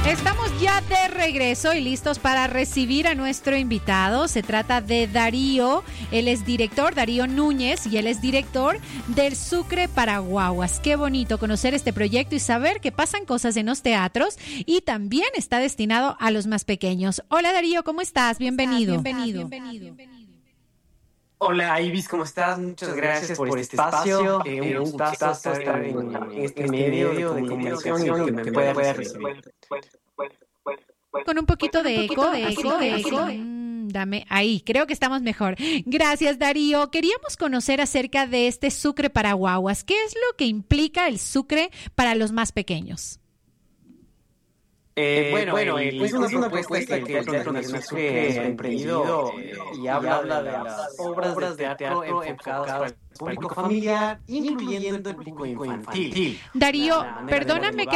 Estamos ya de regreso y listos para recibir a nuestro invitado. Se trata de Darío. Él es director, Darío Núñez, y él es director del Sucre para Guaguas. Qué bonito conocer este proyecto y saber que pasan cosas en los teatros y también está destinado a los más pequeños. Hola Darío, ¿cómo estás? Bienvenido. Hola Ibis, ¿cómo estás? Muchas gracias por este espacio. Un gustazo estar en este medio de comunicación y que me pueda recibir. Con un poquito de eco. Dame ahí, creo que estamos mejor. Gracias, Darío. Queríamos conocer acerca de este Sucre para Guaguas. ¿Qué es lo que implica el Sucre para los más pequeños? Es una propuesta que el Teatro Nacional Sucre ha emprendido y habla de las obras de teatro enfocadas para el público familiar, incluyendo el público infantil. Darío, perdóname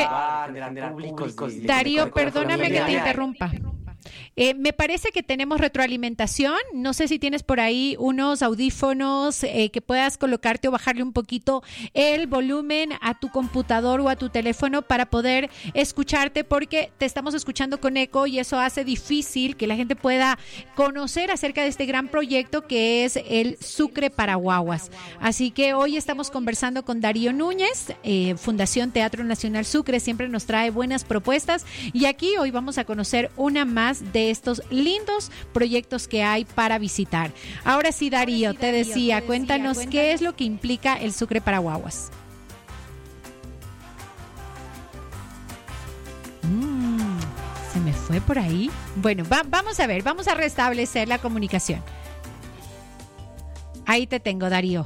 que te interrumpa. Me parece que tenemos retroalimentación. No sé si tienes por ahí unos audífonos que puedas colocarte o bajarle un poquito el volumen a tu computador o a tu teléfono para poder escucharte, porque te estamos escuchando con eco y eso hace difícil que la gente pueda conocer acerca de este gran proyecto que es el Sucre para Guaguas. Así que hoy estamos conversando con Darío Núñez. Fundación Teatro Nacional Sucre siempre nos trae buenas propuestas y aquí hoy vamos a conocer una más de estos lindos proyectos que hay para visitar. Ahora sí, Darío, te decía, cuéntanos qué es lo que implica el Sucre para Guaguas. ¿Se me fue por ahí? Bueno, vamos a ver, vamos a restablecer la comunicación. Ahí te tengo, Darío.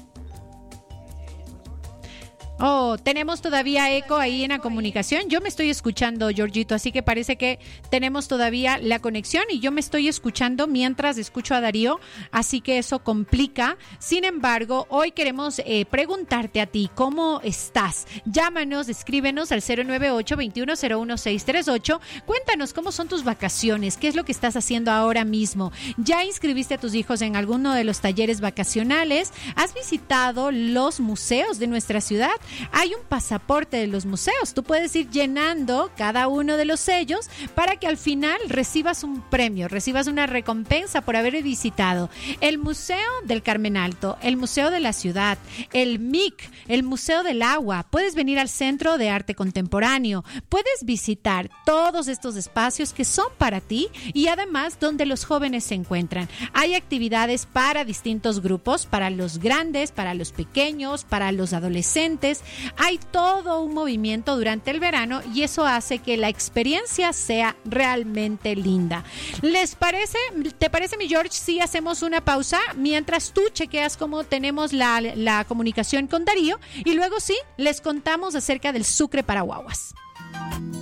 Oh, tenemos todavía eco ahí en la comunicación. Yo me estoy escuchando, Georgito, así que parece que tenemos todavía la conexión y yo me estoy escuchando mientras escucho a Darío, así que eso complica. Sin embargo, hoy queremos preguntarte a ti, ¿cómo estás? Llámanos, escríbenos al 098-2101638. Cuéntanos cómo son tus vacaciones, qué es lo que estás haciendo ahora mismo. ¿Ya inscribiste a tus hijos en alguno de los talleres vacacionales? ¿Has visitado los museos de nuestra ciudad? Hay un pasaporte de los museos. Tú puedes ir llenando cada uno de los sellos para que al final recibas un premio, recibas una recompensa por haber visitado el Museo del Carmen Alto, el Museo de la Ciudad, el MIC, el Museo del Agua. Puedes venir al Centro de Arte Contemporáneo. Puedes visitar todos estos espacios que son para ti y además donde los jóvenes se encuentran. Hay actividades para distintos grupos, para los grandes, para los pequeños, para los adolescentes. Hay todo un movimiento durante el verano y eso hace que la experiencia sea realmente linda. ¿Les parece? ¿Te parece, mi George, si hacemos una pausa mientras tú chequeas cómo tenemos la comunicación con Darío y luego sí les contamos acerca del Sucre para Guaguas?